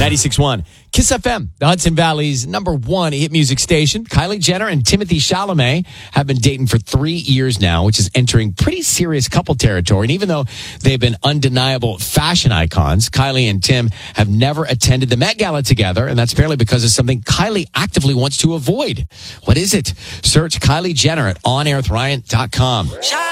96.1 Kiss FM, the Hudson Valley's #1 hit music station. Kylie Jenner and Timothée Chalamet have been dating for 3 years now, which is entering pretty serious couple territory. And even though they've been undeniable fashion icons, Kylie and Tim have never attended the Met Gala together, and that's apparently because of something Kylie actively wants to avoid. What is it? Search Kylie Jenner at onairwithryan.com.